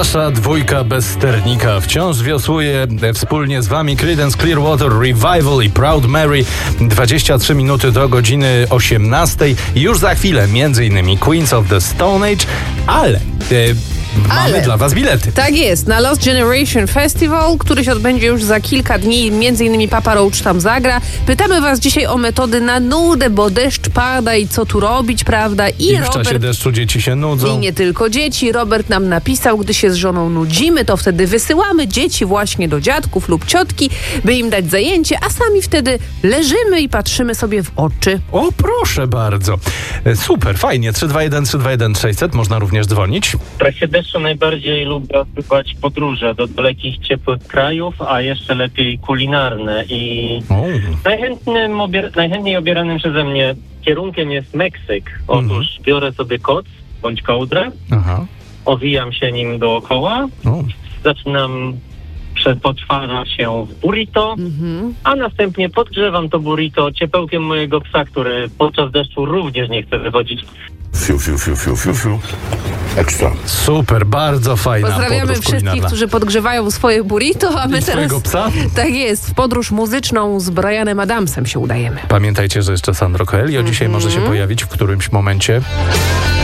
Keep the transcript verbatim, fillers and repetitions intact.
Wasza dwójka bez sternika wciąż wiosłuje wspólnie z wami Creedence Clearwater Revival i Proud Mary. dwadzieścia trzy minuty do godziny osiemnastej. Już za chwilę między innymi Queens of the Stone Age, ale... E, Mamy Ale, dla was bilety. Tak jest, na Lost Generation Festival, który się odbędzie już za kilka dni, między innymi Papa Roach tam zagra. Pytamy was dzisiaj o metody na nudę, bo deszcz pada i co tu robić, prawda? I, I w Robert, czasie deszczu dzieci się nudzą. I nie tylko dzieci. Robert nam napisał, gdy się z żoną nudzimy, to wtedy wysyłamy dzieci właśnie do dziadków lub ciotki, by im dać zajęcie, a sami wtedy leżymy i patrzymy sobie w oczy. O, proszę bardzo. E, Super, fajnie. trzy dwa jeden trzy dwa jeden sześćset. Można również dzwonić. W trakcie deszczu najbardziej lubię odbywać podróże do dalekich, ciepłych krajów, a jeszcze lepiej kulinarne. I O. najchętnym obier- najchętniej obieranym przeze mnie kierunkiem jest Meksyk. Otóż Mhm. biorę sobie koc bądź kołdrę, Aha. owijam się nim dookoła, O. zaczynam przetwarzać się w burrito, Mhm. a następnie podgrzewam to burrito ciepełkiem mojego psa, który podczas deszczu również nie chce wychodzić. Fiu, fiu, fiu, fiu, fiu, fiu. Ekstra. Super, bardzo fajna Pozdrawiamy podróż wszystkich, kulinarna. którzy podgrzewają swoje burrito, a my I swojego teraz... psa? Tak jest, w podróż muzyczną z Brianem Adamsem się udajemy. Pamiętajcie, że jeszcze Sandro Coelho dzisiaj może się pojawić w którymś momencie.